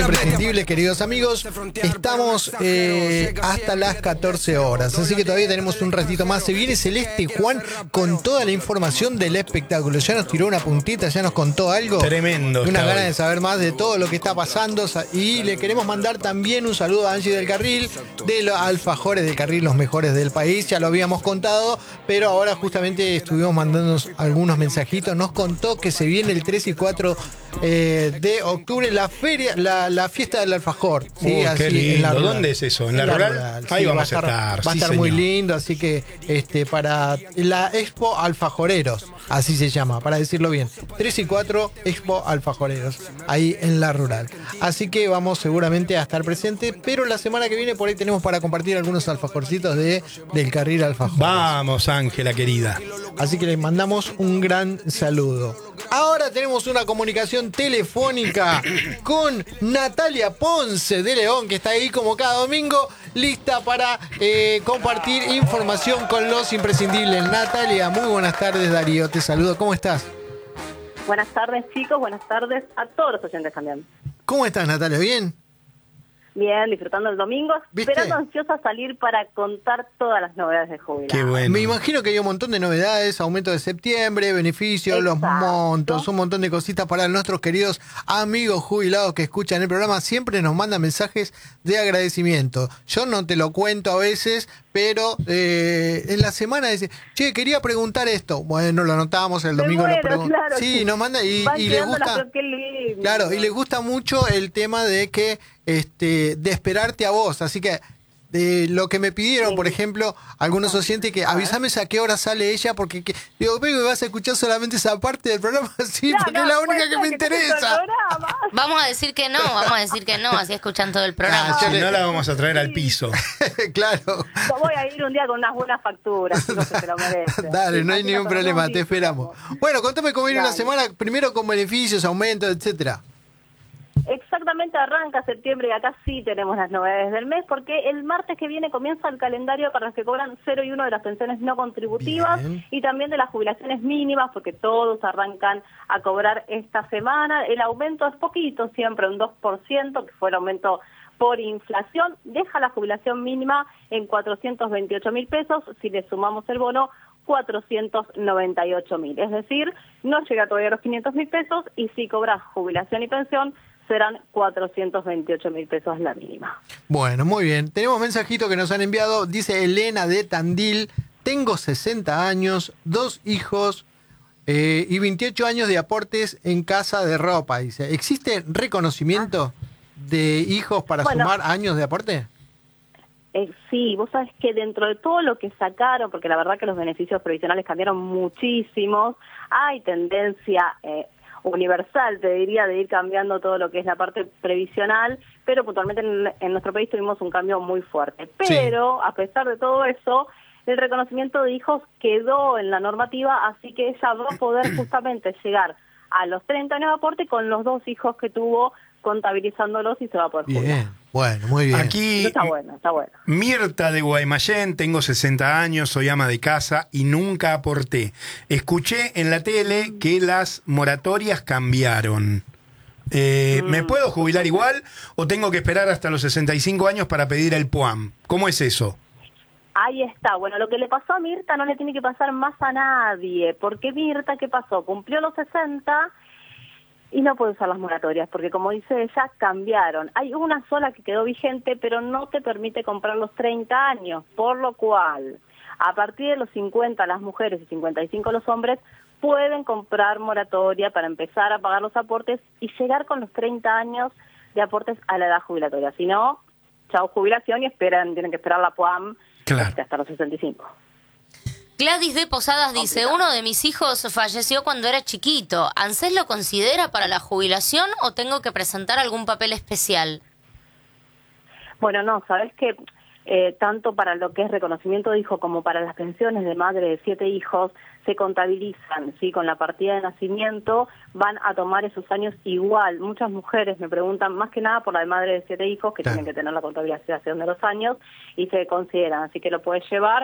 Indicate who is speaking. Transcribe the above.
Speaker 1: imprescindible, queridos amigos. Estamos hasta las 14 horas, así que todavía tenemos un ratito más. Se viene Celeste Juan con toda la información del espectáculo. Ya nos tiró una puntita, ya nos contó algo.
Speaker 2: Tremendo.
Speaker 1: Una gana de saber más de todo lo que está pasando. Y le queremos mandar también un saludo a Angie del Carril, de los alfajores del Carril, los mejores del país. Ya lo habíamos contado, pero ahora justamente estuvimos mandándonos algunos mensajitos. Nos contó que se viene el 3 y 4 de octubre la feria, la fiesta del alfajor. ¿Sí?
Speaker 2: Qué
Speaker 1: Así,
Speaker 2: lindo. ¿Dónde es eso? ¿En la rural? Ahí
Speaker 1: Sí,
Speaker 2: vamos a estar.
Speaker 1: Va a estar muy lindo, así que para la Expo Alfajoreros, así se llama, para decirlo bien. 3 y 4 Expo Alfajoreros, ahí en la rural. Así que vamos seguramente a estar presentes, pero la semana que viene por ahí tenemos para compartir algunos alfajorcitos del Carril Alfajor.
Speaker 2: Vamos, Ángela querida.
Speaker 1: Así que les mandamos un gran saludo. Ahora tenemos una comunicación telefónica con Natalia Ponce de León, que está ahí como cada domingo, lista para compartir información con los imprescindibles. Natalia, muy buenas tardes, Darío, te saludo. ¿Cómo estás?
Speaker 3: Buenas tardes, chicos. Buenas tardes a todos los oyentes también.
Speaker 1: ¿Cómo estás, Natalia? ¿Bien?
Speaker 3: Bien, disfrutando el domingo,
Speaker 1: ¿Viste?
Speaker 3: esperando ansiosa salir para contar todas las novedades de jubilados.
Speaker 2: Qué bueno.
Speaker 1: Me imagino que hay un montón de novedades, aumento de septiembre, beneficios,
Speaker 3: Exacto.
Speaker 1: los montos, un montón de cositas para nuestros queridos amigos jubilados que escuchan el programa. Siempre nos mandan mensajes de agradecimiento. Yo no te lo cuento a veces, pero en la semana dice, che, quería preguntar esto. Bueno, lo anotamos el domingo.
Speaker 3: Bueno,
Speaker 1: lo preguntamos.
Speaker 3: claro,
Speaker 1: sí, nos manda y le gusta. Claro, y le gusta mucho el tema de que de esperarte a vos. Así que lo que me pidieron, por ejemplo, algunos oyentes, que avísame a qué hora sale ella, porque digo, me vas a escuchar solamente esa parte del programa, sí, porque es la única que me interesa.
Speaker 4: Vamos a decir que no, así escuchan todo el programa.
Speaker 2: Si no, la vamos a traer al piso.
Speaker 1: Claro.
Speaker 3: Voy a ir un día con unas buenas facturas, chicos, que se lo merecen.
Speaker 1: Dale, no hay
Speaker 3: Así
Speaker 1: ningún
Speaker 3: nos
Speaker 1: problema,
Speaker 3: ponemos
Speaker 1: te esperamos. Bueno, contame cómo viene una semana, primero con beneficios, aumentos, etcétera.
Speaker 3: Exactamente, arranca septiembre y acá sí tenemos las novedades del mes, porque el martes que viene comienza el calendario para los que cobran 0 y 1 de las pensiones no contributivas. Bien. Y también de las jubilaciones mínimas, porque todos arrancan a cobrar esta semana. El aumento es poquito, siempre un 2%, que fue el aumento por inflación, deja la jubilación mínima en 428.000 pesos, si le sumamos el bono, 498.000, es decir, no llega todavía a los 500.000 pesos, y si cobras jubilación y pensión, serán 428.000 pesos la mínima.
Speaker 1: Bueno, muy bien. Tenemos mensajito que nos han enviado. Dice Elena de Tandil: tengo 60 años, 2 hijos y 28 años de aportes en casa de ropa. Dice, ¿existe reconocimiento de hijos para sumar años de aporte?
Speaker 3: Sí, vos sabés que dentro de todo lo que sacaron, porque la verdad que los beneficios previsionales cambiaron muchísimos, hay tendencia universal, te diría, de ir cambiando todo lo que es la parte previsional, pero puntualmente en nuestro país tuvimos un cambio muy fuerte. Pero, sí, a pesar de todo eso, el reconocimiento de hijos quedó en la normativa, así que ella va a poder justamente llegar a los 30 años de aporte con los 2 hijos que tuvo, contabilizándolos, y se va a poder jubilar.
Speaker 1: Bien. Bueno, muy bien.
Speaker 2: Aquí
Speaker 3: está bueno, está bueno.
Speaker 2: Mirta de Guaymallén, tengo 60 años, soy ama de casa y nunca aporté. Escuché en la tele que las moratorias cambiaron. ¿Me puedo jubilar igual o tengo que esperar hasta los 65 años para pedir el PUAM? ¿Cómo es eso?
Speaker 3: Ahí está. Bueno, lo que le pasó a Mirta no le tiene que pasar más a nadie, porque Mirta, ¿qué pasó? Cumplió los 60 y no puede usar las moratorias, porque como dice ella, cambiaron. Hay una sola que quedó vigente, pero no te permite comprar los 30 años, por lo cual, a partir de los 50 las mujeres y 55 los hombres pueden comprar moratoria para empezar a pagar los aportes y llegar con los 30 años de aportes a la edad jubilatoria. Si no, chao jubilación, y tienen que esperar la PUAM hasta los 65.
Speaker 4: Gladys de Posadas dice, uno de mis hijos falleció cuando era chiquito. ¿ANSES lo considera para la jubilación o tengo que presentar algún papel especial?
Speaker 3: Bueno, no, sabes que tanto para lo que es reconocimiento de hijo como para las pensiones de madre de 7 hijos se contabilizan, ¿sí? Con la partida de nacimiento van a tomar esos años igual. Muchas mujeres me preguntan, más que nada por la de madre de 7 hijos, que tienen que tener la contabilización de los años, y se consideran, así que lo puedes llevar.